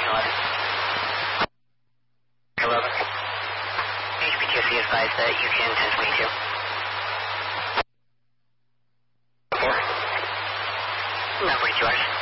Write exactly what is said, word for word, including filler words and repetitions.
eleven. eleven. H B T O C advised that you can ten twenty-two. Four. Not forty-two hours.